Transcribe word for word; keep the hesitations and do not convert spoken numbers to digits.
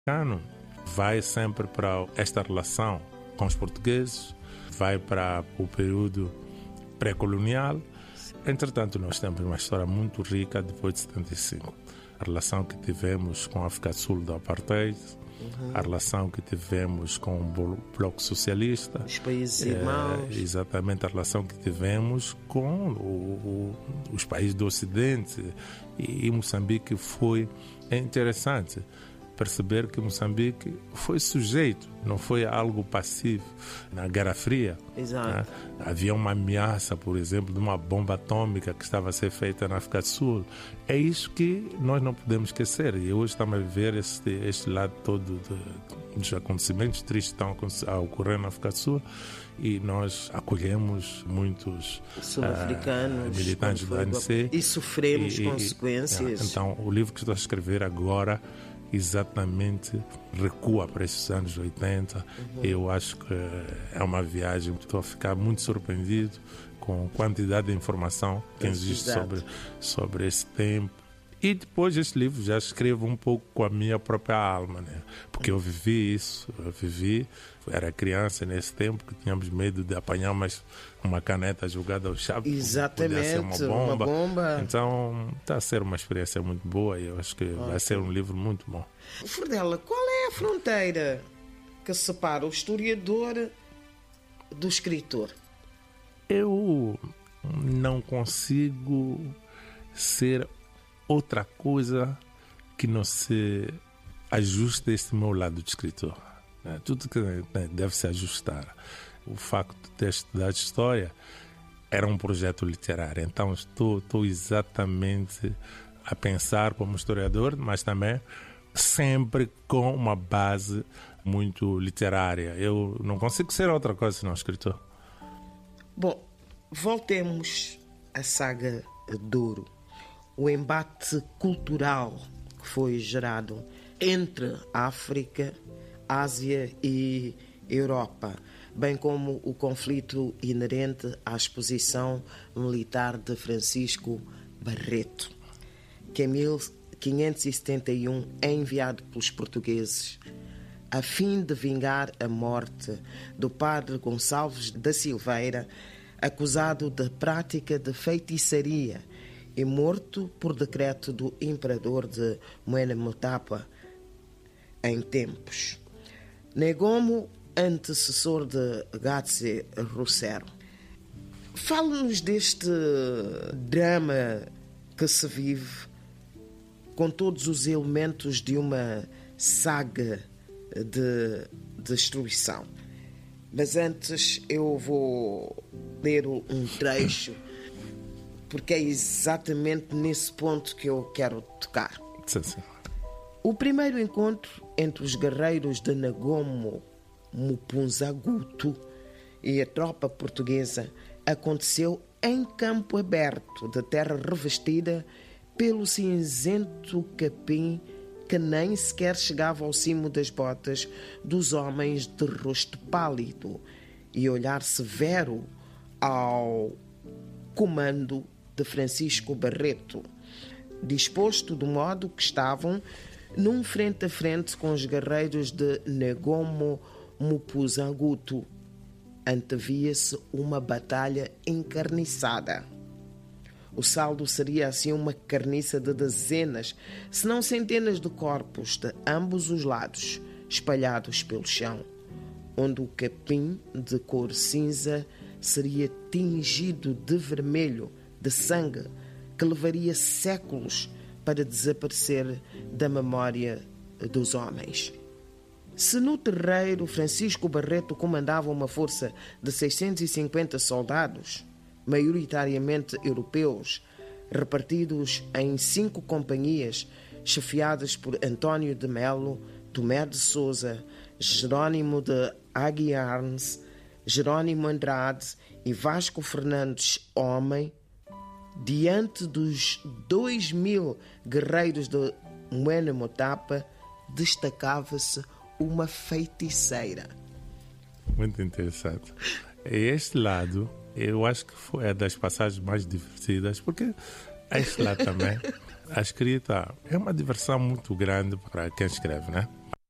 Cano vai sempre para esta relação com os portugueses, vai para o período pré-colonial. Entretanto, nós temos uma história muito rica depois de setenta e cinco. A relação que tivemos com a África do Sul do Apartheid, uhum. a relação que tivemos com o Bloco Socialista, os países é, irmãos. Exatamente, a relação que tivemos com o, o, os países do Ocidente. E, e Moçambique foi interessante perceber que Moçambique foi sujeito, não foi algo passivo. Na Guerra Fria, Exato. Né, havia uma ameaça, por exemplo, de uma bomba atômica que estava a ser feita na África do Sul. É isso que nós não podemos esquecer. E hoje estamos a viver este, este lado todo de, dos acontecimentos tristes que estão a ocorrer na África do Sul. E nós acolhemos muitos sul-africanos, uh, militantes do A N C. E sofremos e, consequências. E, então, o livro que estou a escrever agora exatamente recua para esses anos oitenta. Uhum. Eu acho que é uma viagem, estou a ficar muito surpreendido com a quantidade de informação que existe sobre, sobre esse tempo. E depois deste livro já escrevo um pouco com a minha própria alma, né? Porque eu vivi isso, eu vivi, era criança nesse tempo que tínhamos medo de apanhar mais uma caneta jogada ao chão. Exatamente, podia ser uma bomba. uma bomba. Então está a ser uma experiência muito boa e eu acho que okay. vai ser um livro muito bom. Furdela, qual é a fronteira que separa o historiador do escritor? Eu não consigo ser outra coisa que não se ajuste a este meu lado de escritor. Tudo que deve se ajustar. O facto de ter estudado história era um projeto literário, então estou, estou exatamente a pensar como historiador, mas também sempre com uma base muito literária. Eu não consigo ser outra coisa senão escritor. Bom, voltemos à saga Douro. O embate cultural que foi gerado entre África, Ásia e Europa, bem como o conflito inerente à exposição militar de Francisco Barreto, que em mil quinhentos e setenta e um é enviado pelos portugueses a fim de vingar a morte do padre Gonçalves da Silveira, acusado de prática de feitiçaria e morto por decreto do imperador de Mwene Mutapa em tempos. Negomo, antecessor de Gatse Roussero. Fale-nos deste drama que se vive com todos os elementos de uma saga de destruição. Mas antes eu vou ler um trecho, porque é exatamente nesse ponto que eu quero tocar. Sim, sim. O primeiro encontro entre os guerreiros de Negomo Mupunzagutu e a tropa portuguesa aconteceu em campo aberto de terra revestida pelo cinzento capim que nem sequer chegava ao cimo das botas dos homens de rosto pálido e olhar severo ao comando de Francisco Barreto, disposto do modo que estavam num frente a frente com os guerreiros de Negomo Mupunzagutu. Antevia-se uma batalha encarniçada. O saldo seria assim uma carniça de dezenas, se não centenas de corpos de ambos os lados, espalhados pelo chão, onde o capim de cor cinza seria tingido de vermelho, de sangue, que levaria séculos para desaparecer da memória dos homens. Se no terreiro Francisco Barreto comandava uma força de seiscentos e cinquenta soldados, maioritariamente europeus, repartidos em cinco companhias, chefiadas por António de Melo, Tomé de Sousa, Jerônimo de Aguiarnes, Jerônimo Andrade e Vasco Fernandes Homem, diante dos dois mil guerreiros de Mwene Mutapa, destacava-se uma feiticeira. Muito interessante. Este lado, eu acho que foi a das passagens mais divertidas, porque este lado também, a escrita é uma diversão muito grande para quem escreve, né?